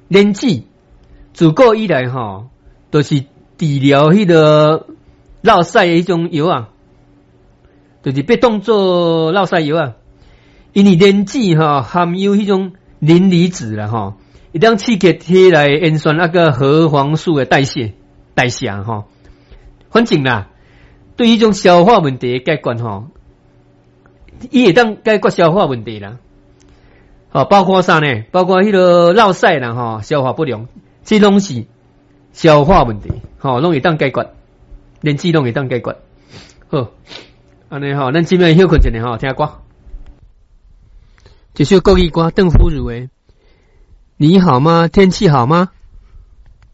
莲子自古以来吼，都是治疗迄个落屎的迄种药啊，就是被当做落屎药啊。因为莲子吼含有迄种磷离子啦吼，一当刺激体内盐酸那个核黄素的代谢吼。反正啦，对于这种消化问题的解决吼，伊会当解决消化问题啦。包括啥呢？包括迄个落屎啦吼，消化不良，这拢是消化问题，拢会当解决，连这拢会当解决。好，安尼咱今日休困一下听歌。这首国语歌邓福如的，你好吗？天气好吗？